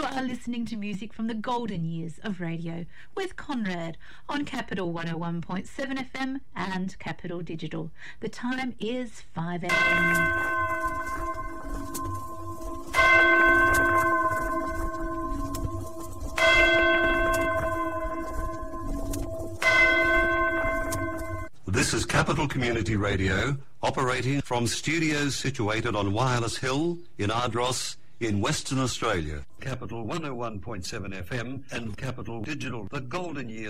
are listening to music from the golden years of radio with Conrad on Capital 101.7 FM and Capital Digital. The time is 5 a.m. This is Capital Community Radio, operating from studios situated on Wireless Hill in Ardross in Western Australia. Capital 101.7 FM and Capital Digital, the golden years